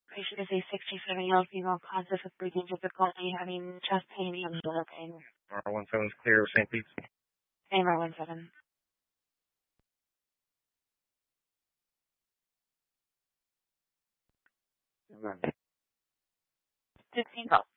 Patient is a 67-year-old female conscious with breathing difficulty, having chest pain and shoulder pain. R17 is clear of St. Pete's. AMR17. 15 volts.